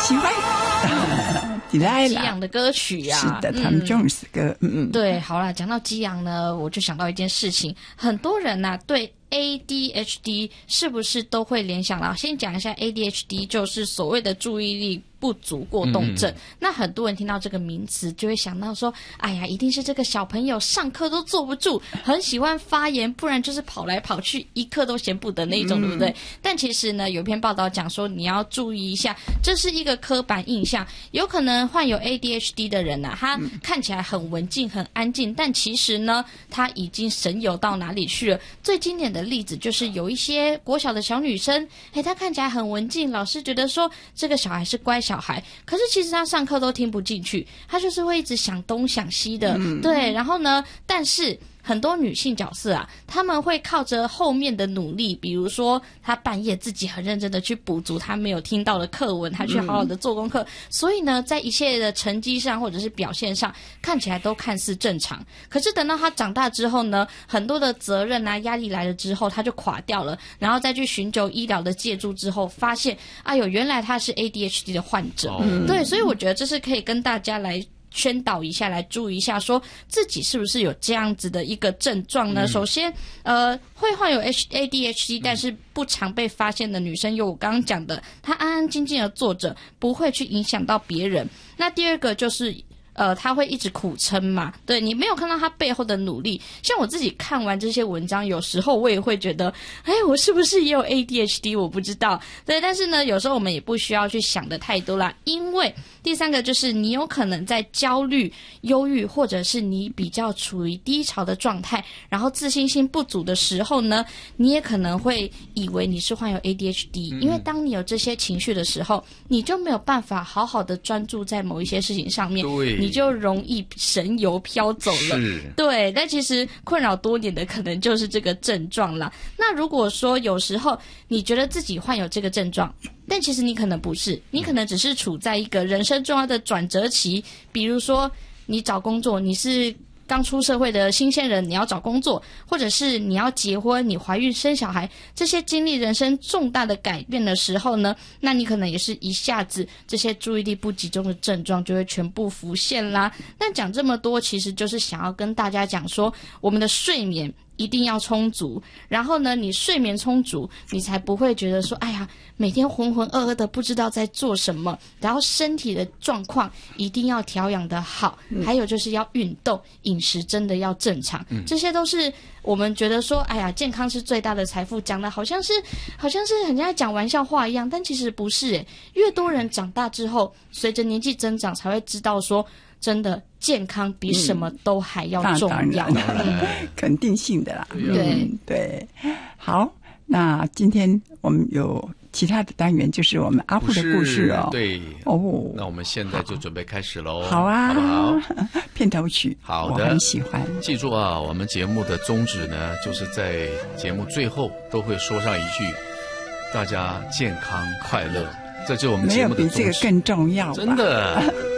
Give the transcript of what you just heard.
喜欢。激昂的歌曲啊， 是的，Tom Jones 歌， 对，好啦，讲到激昂呢，我就想到一件事情，很多人啊对ADHD 是不是都会联想到？先讲一下 ADHD， 就是所谓的注意力不足过动症。那很多人听到这个名词就会想到说，哎呀，一定是这个小朋友上课都坐不住，很喜欢发言，不然就是跑来跑去，一刻都闲不得那一种，对不对？但其实呢，有篇报道讲说，你要注意一下，这是一个刻板印象，有可能患有 ADHD 的人啊，他看起来很文静、很安静，但其实呢，他已经神游到哪里去了。最经典的例子就是有一些国小的小女生，她看起来很文静，老师觉得说这个小孩是乖小孩，可是其实她上课都听不进去，她就是会一直想东想西的，对，然后呢，但是很多女性角色啊，她们会靠着后面的努力，比如说她半夜自己很认真的去补足她没有听到的课文，她去好好的做功课，所以呢，在一切的成绩上或者是表现上看起来都看似正常。可是等到她长大之后呢，很多的责任啊压力来了之后，她就垮掉了，然后再去寻求医疗的借助之后，发现哎呦，原来她是 ADHD 的患者。对，所以我觉得这是可以跟大家来宣导一下，来注意一下，说自己是不是有这样子的一个症状呢？首先，会患有 ADHD， 但是不常被发现的女生，有我刚刚讲的，她安安静静的坐着，不会去影响到别人。那第二个就是他会一直苦撑嘛，对，你没有看到他背后的努力。像我自己看完这些文章，有时候我也会觉得，哎，我是不是也有 ADHD？ 我不知道，对，但是呢，有时候我们也不需要去想的太多啦，因为第三个就是你有可能在焦虑、忧郁，或者是你比较处于低潮的状态，然后自信心不足的时候呢，你也可能会以为你是患有 ADHD，因为当你有这些情绪的时候，你就没有办法好好的专注在某一些事情上面， 对， 你就容易神游飘走了。对，但其实困扰多年的可能就是这个症状啦。那如果说有时候你觉得自己患有这个症状，但其实你可能不是，你可能只是处在一个人生重要的转折期，比如说你找工作，你是刚出社会的新鲜人，你要找工作，或者是你要结婚，你怀孕生小孩，这些经历人生重大的改变的时候呢，那你可能也是一下子这些注意力不集中的症状就会全部浮现啦。但讲这么多，其实就是想要跟大家讲说，我们的睡眠一定要充足，然后呢，你睡眠充足，你才不会觉得说，哎呀，每天浑浑噩噩的不知道在做什么，然后身体的状况一定要调养得好，还有就是要运动，饮食真的要正常，这些都是我们觉得说，哎呀，健康是最大的财富，讲的好像是人家在讲玩笑话一样，但其实不是耶。越多人长大之后，随着年纪增长，才会知道说，真的健康比什么都还要重要， 肯定性的啦。 对对，好，那今天我们有其他的单元，就是我们阿虎的故事哦。 对哦， 那我们现在就准备开始喽。 好啊， 好不好？ 片头曲， 好的， 我很喜欢。 记住啊，我们节目的宗旨呢，就是在节目最后都会说上一句：大家健康快乐。这就是我们节目的宗旨。 没有比这个更重要吧， 真的。